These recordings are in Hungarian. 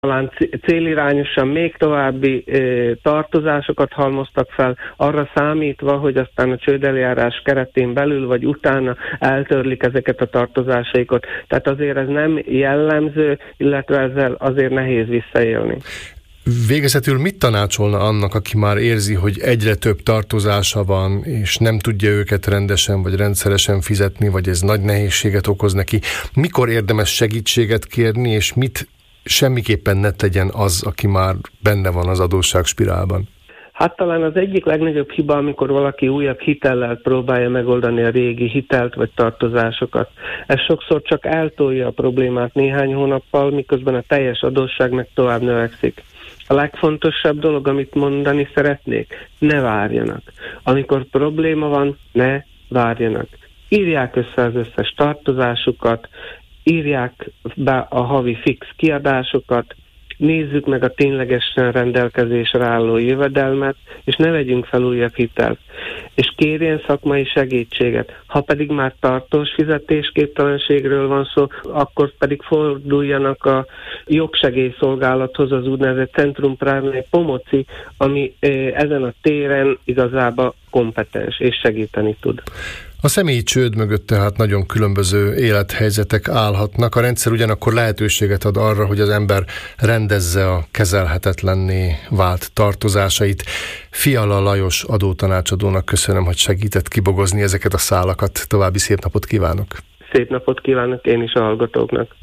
talán célirányosan még további tartozásokat halmoztak fel, arra számítva, hogy aztán a csődeljárás keretén belül vagy utána eltörlik ezeket a tartozásaikat. Tehát azért ez nem jellemző, illetve ezzel azért nehéz visszaélni. Végezetül mit tanácsolna annak, aki már érzi, hogy egyre több tartozása van, és nem tudja őket rendesen vagy rendszeresen fizetni, vagy ez nagy nehézséget okoz neki? Mikor érdemes segítséget kérni, és mit semmiképpen ne tegyen az, aki már benne van az adósságspirálban? Hát talán az egyik legnagyobb hiba, amikor valaki újabb hitellel próbálja megoldani a régi hitelt vagy tartozásokat. Ez sokszor csak eltolja a problémát néhány hónappal, miközben a teljes adósság meg tovább növekszik. A legfontosabb dolog, amit mondani szeretnék, ne várjanak. Amikor probléma van, ne várjanak. Írják össze az összes tartozásukat, írják be a havi fix kiadásokat, nézzük meg a ténylegesen rendelkezésre álló jövedelmet, és ne vegyünk fel újabb hitelt. És kérjen szakmai segítséget. Ha pedig már tartós fizetésképtelenségről van szó, akkor pedig forduljanak a jogsegélyszolgálathoz, az úgynevezett Centrum Právnej Pomoci, ami ezen a téren igazából kompetens és segíteni tud. A személyi csőd mögött tehát nagyon különböző élethelyzetek állhatnak. A rendszer ugyanakkor lehetőséget ad arra, hogy az ember rendezze a kezelhetetlenné vált tartozásait. Fiala Lajos adótanácsadónak köszönöm, hogy segített kibogozni ezeket a szálakat. További szép napot kívánok! Szép napot kívánok én is a hallgatóknak!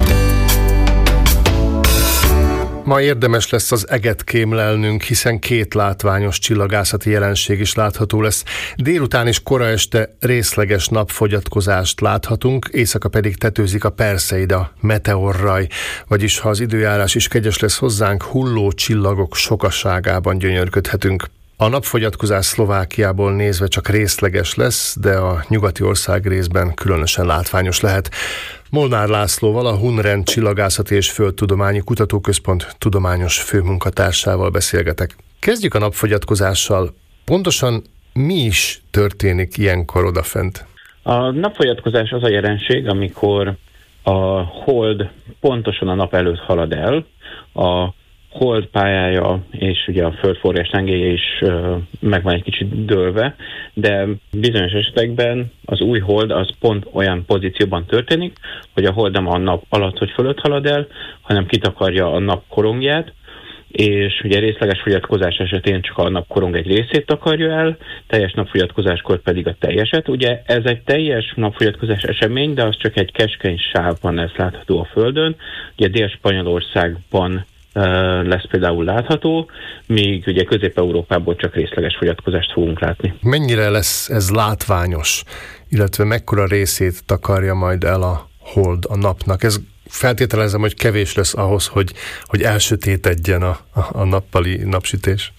Ma érdemes lesz az eget kémlelnünk, hiszen 2 látványos csillagászati jelenség is látható lesz. Délután és kora este részleges napfogyatkozást láthatunk, éjszaka pedig tetőzik a Perseida meteorraj, vagyis ha az időjárás is kegyes lesz hozzánk, hulló csillagok sokaságában gyönyörködhetünk. A napfogyatkozás Szlovákiából nézve csak részleges lesz, de a nyugati ország részben különösen látványos lehet. Molnár Lászlóval, a Hunrend Csillagászati és Földtudományi Kutatóközpont tudományos főmunkatársával beszélgetek. Kezdjük a napfogyatkozással. Pontosan mi is történik ilyenkor odafent? A napfogyatkozás az a jelenség, amikor a hold pontosan a nap előtt halad el, a hold pályája és ugye a földforgás tengelyje is meg van egy kicsit dőlve, de bizonyos esetekben az új hold az pont olyan pozícióban történik, hogy a hold nem a nap alatt, hogy fölött halad el, hanem kitakarja a nap korongját, és ugye részleges fogyatkozás esetén csak a napkorong egy részét takarja el, teljes napfogyatkozáskor pedig a teljeset. Ugye ez egy teljes napfogyatkozás esemény, de az csak egy keskeny sávban lesz látható a Földön. Ugye Dél-Spanyolországban lesz például látható, míg ugye Közép-Európából csak részleges fogyatkozást fogunk látni. Mennyire lesz ez látványos, illetve mekkora részét takarja majd el a hold a napnak? Ez feltételezem, hogy kevés lesz ahhoz, hogy elsötétedjen a nappali napsütés.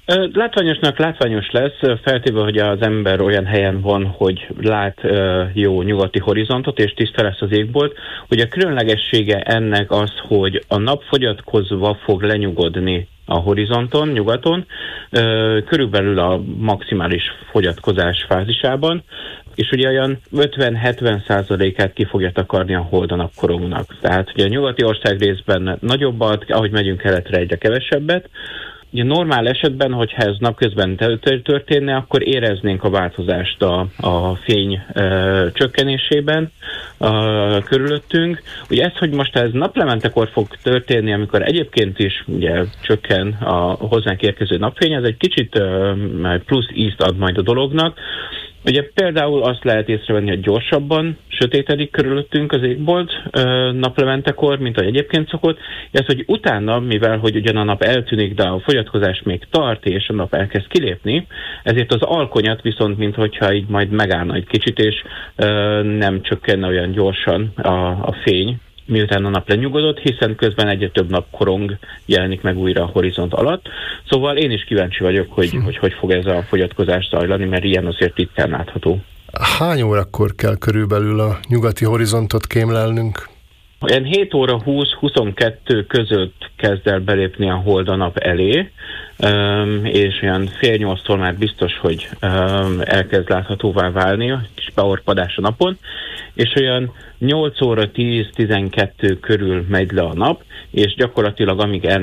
Látványos lesz, feltéve, hogy az ember olyan helyen van, hogy lát jó nyugati horizontot, és tiszta lesz az égbolt. Ugye a különlegessége ennek az, hogy a nap fogyatkozva fog lenyugodni a horizonton, nyugaton, körülbelül a maximális fogyatkozás fázisában, és ugye olyan 50-70%-át ki fogja takarni a hold a napkorongnak. Tehát ugye a nyugati ország részben nagyobbat, ahogy megyünk keletre egyre kevesebbet. Ugye normál esetben, hogyha ez napközben történne, akkor éreznénk a változást a fény csökkenésében körülöttünk. Ugye ez, hogy most ez naplementekor fog történni, amikor egyébként is ugye csökken a hozzánk érkező napfény, ez egy kicsit plusz ízt ad majd a dolognak. Ugye például azt lehet észrevenni, hogy gyorsabban sötétedik körülöttünk az égbolt naplementekor, mint ahogy egyébként szokott. Ez, hogy utána, mivel hogy ugyan a nap eltűnik, de a fogyatkozás még tart, és a nap elkezd kilépni, ezért az alkonyat viszont, minthogyha így majd megállna egy kicsit, és nem csökkenne olyan gyorsan a fény, miután a nap lenyugodott, hiszen közben egyre több napkorong jelenik meg újra a horizont alatt. Szóval én is kíváncsi vagyok, hogy fog ez a fogyatkozás zajlani, mert ilyen azért ritkán látható. Hány órakor kell körülbelül a nyugati horizontot kémlelnünk? Olyan 7 óra 20-22 között kezd el belépni a hold a nap elé, és olyan 7:30-tól már biztos, hogy elkezd láthatóvá válni, a kis beorpadás a napon, és olyan 8 óra 10-12 körül megy le a nap, és gyakorlatilag amíg